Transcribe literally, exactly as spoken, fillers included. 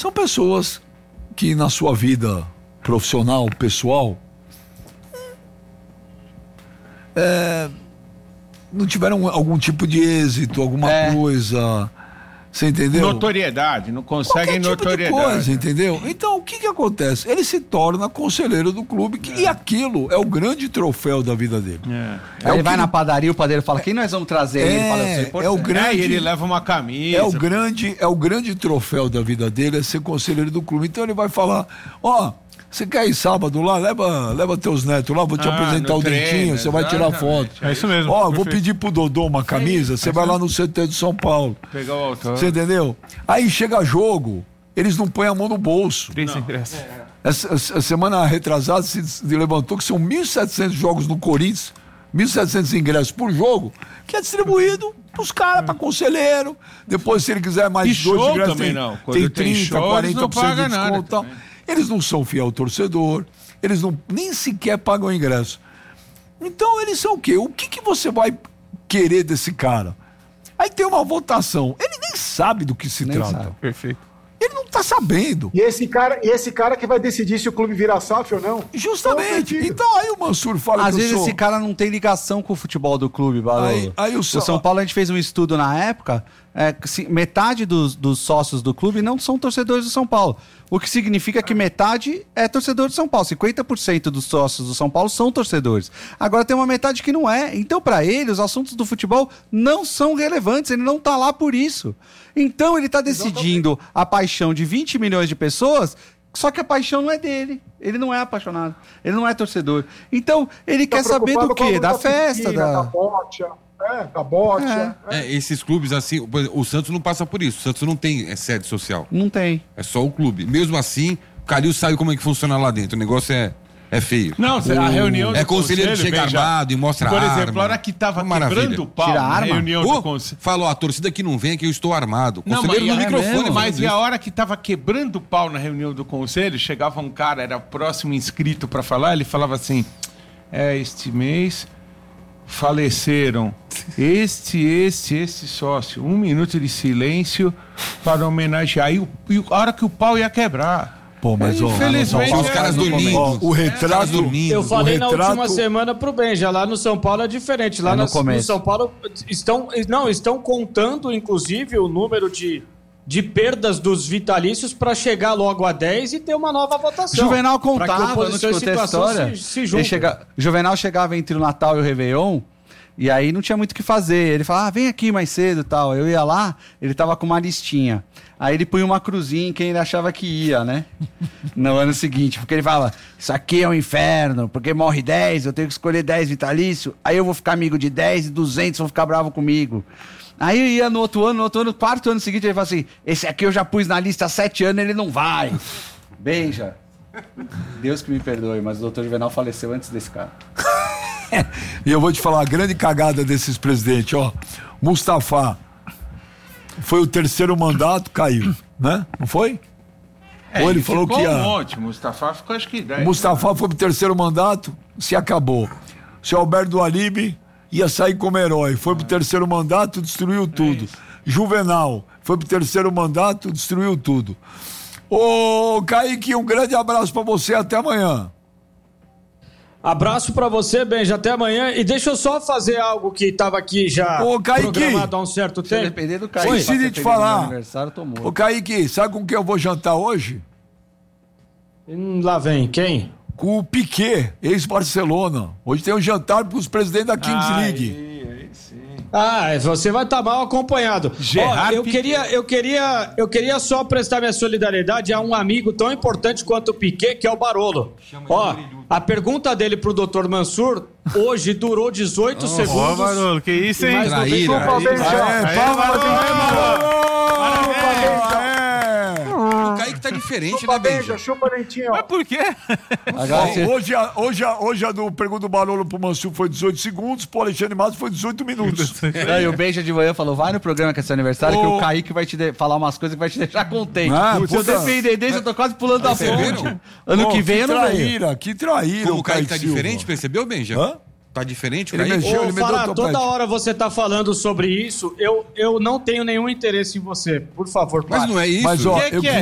São pessoas que na sua vida profissional, pessoal, é, não tiveram algum tipo de êxito, alguma é. coisa... Você entendeu? Notoriedade, não conseguem tipo notoriedade. De coisa, entendeu? Então, o que que acontece? Ele se torna conselheiro do clube que, é. e aquilo é o grande troféu da vida dele. É. É ele vai que... na padaria, o padeiro fala, quem nós vamos trazer? É, ele fala, eu sei, é o grande... É, ele leva uma camisa. É o, grande, é o grande troféu da vida dele, é ser conselheiro do clube. Então ele vai falar, ó... Oh, você quer ir sábado lá? Leva, leva teus netos lá, vou te ah, apresentar o treino, dentinho, você vai tirar foto. É isso mesmo. Ó, vou pedir pro Dodô uma camisa, você vai lá no C T de São Paulo. Pegar o autor. Você entendeu? Aí chega jogo, eles não põem a mão no bolso. Essa, essa semana retrasada se levantou que são mil e setecentos jogos no Corinthians, mil e setecentos ingressos por jogo, que é distribuído pros caras, pra conselheiro. Depois, se ele quiser mais e dois show ingressos, também tem, não. tem trinta, show, quarenta por cento de desconto e tal. Também. Eles não são fiel ao torcedor, eles não, nem sequer pagam o ingresso. Então eles são o quê? O que, que você vai querer desse cara? Aí tem uma votação, ele nem sabe do que se nem trata. Sabe. Perfeito. Ele não tá sabendo. E esse cara, e esse cara que vai decidir se o clube vira S A F ou não? Justamente. Então aí o Mansur fala Às que vezes eu sou... esse cara não tem ligação com o futebol do clube, Barolo. Aí, aí o, o São Paulo, a gente fez um estudo na época, é, se, metade dos, dos sócios do clube não são torcedores do São Paulo. O que significa que metade é torcedor do São Paulo. cinquenta por cento dos sócios do São Paulo são torcedores. Agora tem uma metade que não é. Então, para ele, os assuntos do futebol não são relevantes. Ele não tá lá por isso. Então, ele tá decidindo a paixão de vinte milhões de pessoas, só que a paixão não é dele. Ele não é apaixonado. Ele não é torcedor. Então, ele tá quer saber do quê? Da festa, piscina, da... da bote, é, da bote. É. É, esses clubes, assim, o Santos não passa por isso. O Santos não tem é, sede social. Não tem. É só o clube. Mesmo assim, o Calil sabe como é que funciona lá dentro. O negócio é... É feio. Não, a reunião É conselheiro que chega armado e mostra a arma. Por exemplo, a hora que tava quebrando o pau Tira a arma. na reunião oh, do conselho. Falou, a torcida que não vem, que eu estou armado. Não, conselheiro mas, no é microfone. Mesmo, mas e a hora que tava quebrando o pau na reunião do conselho, chegava um cara, era próximo inscrito para falar, ele falava assim, é, este mês faleceram este, este, este sócio. Um minuto de silêncio para homenagear. E, e a hora que o pau ia quebrar. Pô, mas, é, infelizmente, ó, os caras dormindo. Ó, o retrato. É, eu falei retrato... na última semana pro Benja, lá no São Paulo é diferente. Lá é no, no, no São Paulo estão, não, estão contando, inclusive, o número de, de perdas dos vitalícios para chegar logo a dez e ter uma nova votação. Juvenal contava, não te contei a história. Se, se chega, Juvenal chegava entre o Natal e o Réveillon. E aí não tinha muito o que fazer. Ele falava, ah, vem aqui mais cedo e tal. Eu ia lá, ele tava com uma listinha. Aí ele punha uma cruzinha em quem ele achava que ia, né? No ano seguinte. Porque ele falava, isso aqui é um inferno, porque morre dez, eu tenho que escolher dez vitalício. Aí eu vou ficar amigo de dez e duzentos vão ficar bravos comigo. Aí eu ia no outro ano, no outro ano, quarto ano seguinte, ele falava assim, esse aqui eu já pus na lista há sete anos, ele não vai. Beija. Deus que me perdoe, mas o doutor Juvenal faleceu antes desse cara. E eu vou te falar, a grande cagada desses presidentes, ó. Mustafa foi o terceiro mandato, caiu, né? Não foi? É, Ou ele falou que ia... um monte, Mustafa ficou acho que dez. Mustafa foi pro terceiro mandato, se acabou. O seu Alberto do Alibe ia sair como herói, foi pro terceiro mandato, destruiu tudo. É Juvenal foi pro terceiro mandato, destruiu tudo. Ô, Kaique, um grande abraço pra você, até amanhã. Abraço pra você, Benja, até amanhã. E deixa eu só fazer algo que estava aqui já Ô, Kaique, programado há um certo tempo. Depender do Kaique. Esqueci de te falar. Tô Ô, Kaique, sabe com quem eu vou jantar hoje? Hum, lá vem, quem? Com o Piquet, ex-Barcelona. Hoje tem um jantar pros presidentes da Kings Ai, League. Ah, você vai estar mal acompanhado. Ó, eu queria, eu queria, eu queria só prestar minha solidariedade a um amigo tão importante quanto o Piquet, que é o Barolo. Ó, a pergunta dele pro doutor Mansur hoje durou dezoito oh, segundos. Ó, Barolo, que isso, hein? Traíra, Chupa, Benja. Palmas, O Kaique tá diferente, chupa, né, Benja? Benja? Chupa, Lentinho. Mas por quê? Ó, hoje, a, hoje, a, hoje a do pergunta do Barolo pro Mansur foi dezoito segundos, pro Alexandre Matos foi dezoito minutos. Aí o Benja de manhã falou, vai no programa que é seu aniversário, Ô. que o Kaique vai te de- falar umas coisas que vai te deixar contente. Ah, Se eu puta. depender dele, eu tô quase pulando da Perceberam? ponte. Ano Pô, que vem eu não venho. traíra, que traíra. Como o Kaique tá Silva. diferente, percebeu, Benja? Hã? Tá diferente o Ele Kaique? mexeu. Ô, ele me deu Fará, topete. toda hora você tá falando sobre isso, eu, eu não tenho nenhum interesse em você. Por favor, Mas pare. não é isso. Mas, ó, Que eu que é?